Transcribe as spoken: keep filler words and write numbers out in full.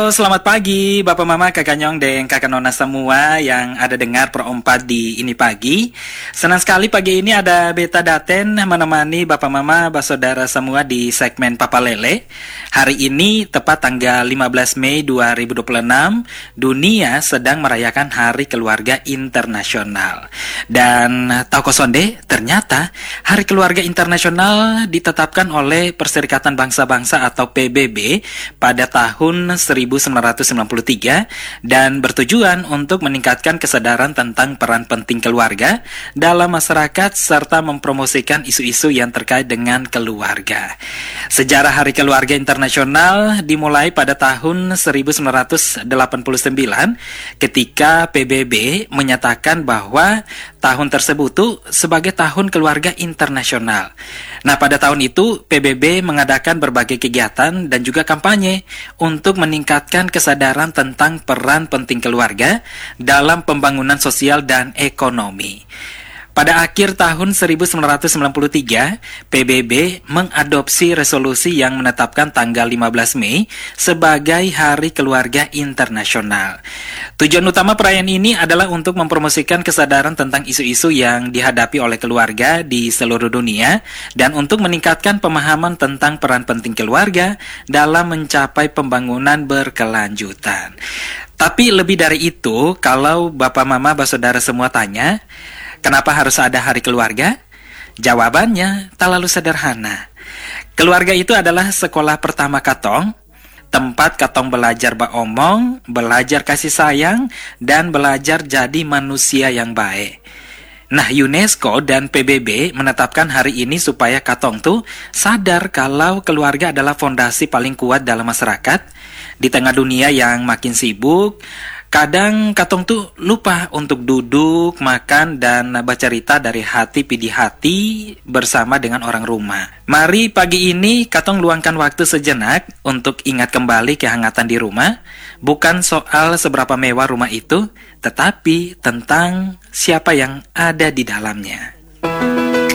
Halo, selamat pagi Bapak Mama, Kakak Nyong, dan Kakak Nona semua yang ada dengar perompat di ini pagi. Senang sekali pagi ini ada Beta Daten menemani Bapak Mama, Bapak Saudara semua di segmen Papa Lele. Hari ini tepat tanggal lima belas Mei dua ribu dua puluh enam, dunia sedang merayakan Hari Keluarga Internasional. Dan tahu kosonde, ternyata Hari Keluarga Internasional ditetapkan oleh Perserikatan Bangsa-Bangsa atau P B B pada tahun seribu sembilan ratus sembilan puluh tiga dan bertujuan untuk meningkatkan kesadaran tentang peran penting keluarga dalam masyarakat serta mempromosikan isu-isu yang terkait dengan keluarga. Sejarah Hari Keluarga Internasional dimulai pada tahun seribu sembilan ratus delapan puluh sembilan ketika P B B menyatakan bahwa tahun tersebut tuh sebagai tahun keluarga internasional. Nah, pada tahun itu P B B mengadakan berbagai kegiatan dan juga kampanye untuk meningkatkan kesadaran tentang peran penting keluarga dalam pembangunan sosial dan ekonomi. Pada akhir tahun seribu sembilan ratus sembilan puluh tiga, P B B mengadopsi resolusi yang menetapkan tanggal lima belas Mei sebagai Hari Keluarga Internasional. Tujuan utama perayaan ini adalah untuk mempromosikan kesadaran tentang isu-isu yang dihadapi oleh keluarga di seluruh dunia dan untuk meningkatkan pemahaman tentang peran penting keluarga dalam mencapai pembangunan berkelanjutan. Tapi lebih dari itu, kalau Bapak Mama, Bapak Saudara semua tanya, kenapa harus ada hari keluarga? Jawabannya tak lalu sederhana. Keluarga itu adalah sekolah pertama katong, tempat katong belajar baomong, belajar kasih sayang, dan belajar jadi manusia yang baik. Nah, UNESCO dan P B B menetapkan hari ini supaya katong tuh sadar kalau keluarga adalah fondasi paling kuat dalam masyarakat. Di tengah dunia yang makin sibuk, kadang katong tuh lupa untuk duduk, makan, dan bercerita dari hati pidi hati bersama dengan orang rumah. Mari pagi ini katong luangkan waktu sejenak untuk ingat kembali kehangatan di rumah. Bukan soal seberapa mewah rumah itu, tetapi tentang siapa yang ada di dalamnya.